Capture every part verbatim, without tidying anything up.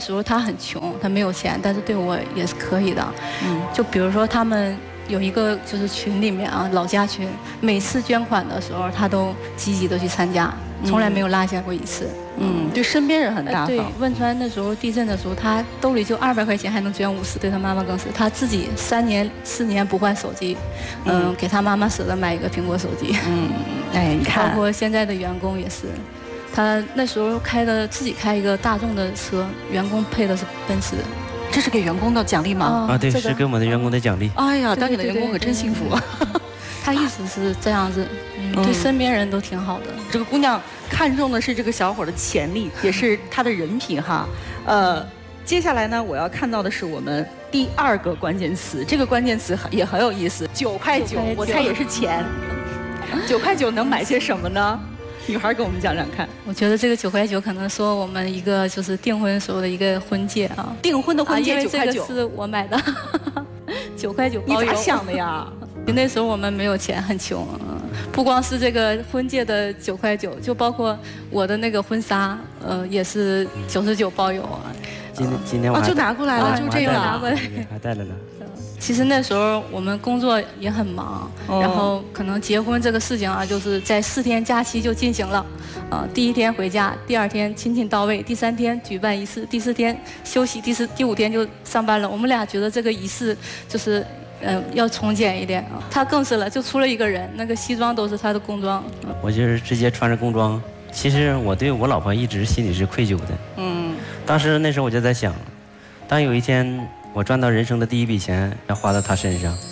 时候他很穷，他没有钱，但是对我也是可以的。嗯，就比如说他们有一个就是群里面啊，老家群，每次捐款的时候，他都积极的去参加，从来没有落下过一次。 嗯，对身边人很大方。 对，汶川那时候地震的时候，他兜里就二百块钱，还能捐五十，对他妈妈更是。他自己三年四年不换手机，嗯，给他妈妈舍得买一个苹果手机。 嗯，哎，你看， 包括现在的员工也是，他那时候开的自己开一个大众的车，员工配的是奔驰。 这是给员工的奖励吗？ 啊，对，是给我们的员工的奖励。 哎呀，当你的员工可真幸福。 他一直是这样子，嗯，对身边人都挺好的。 这个姑娘看中的是这个小伙的潜力，也是他的人品哈。呃，接下来呢，我要看到的是我们第二个关键词，这个关键词也很有意思，九块九，我猜也是钱。九块九能买些什么呢？女孩给我们讲讲看。 我觉得这个九块九可能说我们一个就是订婚时候的一个婚戒啊， 订婚的婚戒九块九， 是我买的，九块九包邮。 你咋想的呀？ 那时候我们没有钱，很穷，不光是这个婚戒的九块九，就包括我的那个婚纱，呃，也是九十九包邮啊。 今天今天我就拿过来了，就这个拿过来， 还带来了。 其实那时候我们工作也很忙，然后可能结婚这个事情啊，就是在四天假期就进行了，呃，第一天回家，第二天亲戚到位，第三天举办仪式，第四天休息，第四第五天就上班了。我们俩觉得这个仪式就是。嗯，要从简一点啊。他更是了，就出了一个人，那个西装都是他的工装。 我就是直接穿着工装。其实我对我老婆一直心里是愧疚的。嗯。当时那时候我就在想，当有一天我赚到人生的第一笔钱，要花到她身上。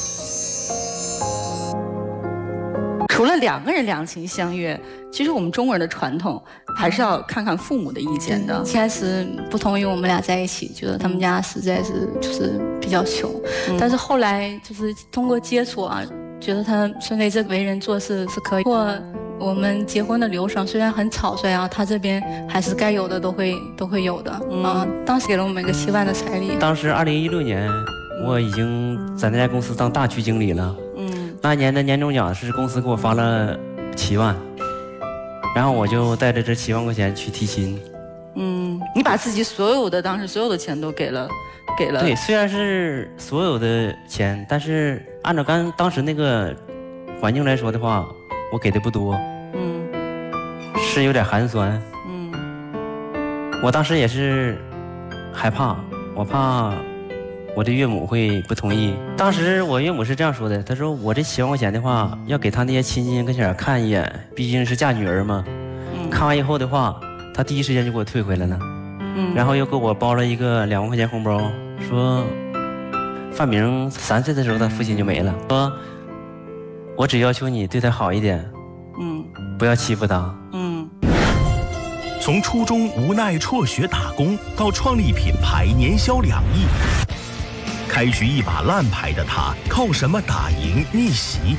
除了两个人两情相悦，其实我们中国人的传统还是要看看父母的意见的。 一开始不同意我们俩在一起，觉得他们家实在是就是比较穷，嗯、但是后来就是通过接触啊，觉得他孙雷这为人做事是可以。或我们结婚的流程虽然很草率啊，他这边还是该有的都会都会有的。嗯、啊，当时给了我们一个七万的彩礼。 当时二零一六年，我已经在那家公司当大区经理了。嗯。那年的年终奖是公司给我发了七万，然后我就带着这七万块钱去提亲。 嗯，你把自己所有的当时所有的钱都给了，给了。 对，虽然是所有的钱，但是按照刚当时那个环境来说的话，我给的不多。嗯，是有点寒酸。嗯，我当时也是害怕，我怕。我的岳母会不同意。当时我岳母是这样说的，她说我这七万块钱的话，要给她那些亲戚跟前看一眼，毕竟是嫁女儿嘛。嗯、看完以后的话，她第一时间就给我退回来了。嗯、然后又给我包了一个两万块钱红包，说范明三岁的时候他父亲就没了，说我只要求你对他好一点，嗯，不要欺负他。嗯。 从初中无奈辍学打工，到创立品牌年销两亿。开局一把烂牌的他，靠什么打赢逆袭？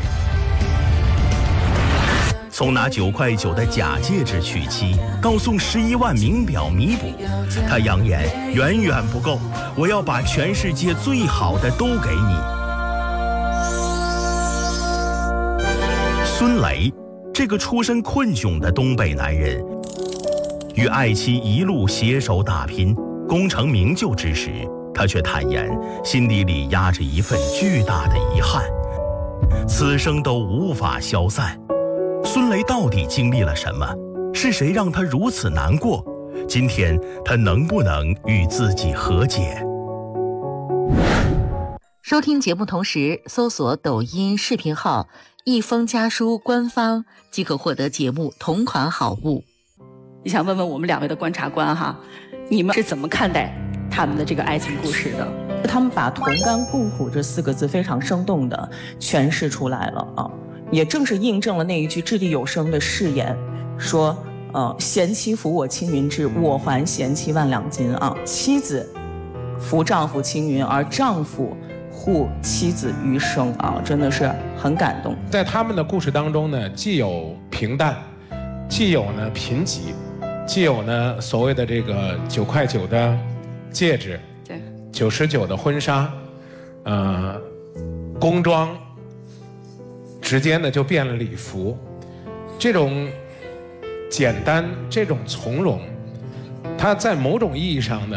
从拿九块九的假戒指娶妻，到送十一万名表弥补，他扬言远远不够，我要把全世界最好的都给你。孙雷，这个出身困窘的东北男人，与爱妻一路携手打拼，功成名就之时。他却坦言，心底里压着一份巨大的遗憾，此生都无法消散。孙雷到底经历了什么？是谁让他如此难过？今天他能不能与自己和解？ 收听节目同时搜索抖音视频号“一封家书”官方，即可获得节目同款好物。 你想问问我们两位的观察官哈，你们是怎么看待他们的这个爱情故事的？ 他们把同甘共苦这四个字非常生动地诠释出来了啊，也正是印证了那一句掷地有声的誓言，说呃，贤妻扶我青云志，我还贤妻万两金啊。妻子扶丈夫青云，而丈夫护妻子余生啊，真的是很感动。 在他们的故事当中呢，既有平淡，既有呢贫瘠，既有呢所谓的这个九块九的戒指，对，九十九的婚纱，呃，工装，直接呢就变了礼服，这种简单，这种从容，它在某种意义上呢。